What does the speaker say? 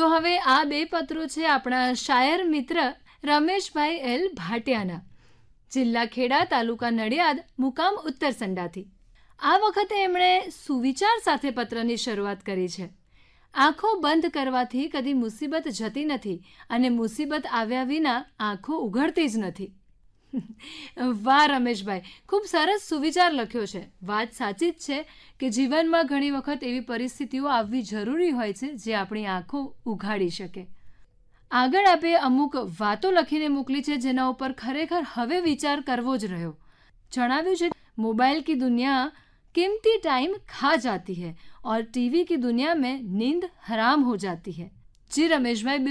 તો હવે આ બે પત્રો છે આપણા શાયર મિત્ર રમેશભાઈ એલ ભાટિયાના, જિલ્લા ખેડા, તાલુકા નડિયાદ, મુકામ ઉત્તર સંડાથી. આ વખતે એમણે સુવિચાર સાથે પત્રની શરૂઆત કરી છે. આંખો બંધ કરવાથી કદી મુસીબત જતી નથી અને મુસીબત આવ્યા વિના આંખો ઉઘડતી જ નથી. વાહ રમેશભાઈ, ખૂબ સરસ સુવિચાર લખ્યો છે. વાત સાચી જ છે કે જીવનમાં ઘણી વખત એવી પરિસ્થિતિઓ આવવી જરૂરી હોય છે જે આપણી આંખો ઉઘાડી શકે. આગળ આપે અમુક વાતો લખીને મોકલી છે જેના ઉપર ખરેખર હવે વિચાર કરવો જ રહ્યો. જણાવ્યું છે, મોબાઈલ કી દુનિયા कीमती टाइम खा जाती है और टीवी की दुनिया में नींद हराम हो जाती है. जी रमेश भाई,